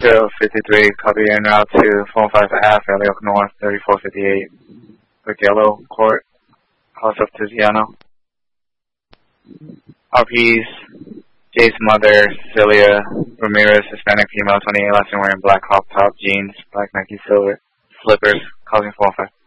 053, copy en route to 415F, Elliot North, 3458, with Yellow Court, House of Tiziano. RPs, Jay's mother, Cecilia Ramirez, Hispanic female, 28, last name wearing black hop top jeans, black Nike silver slippers, causing 415.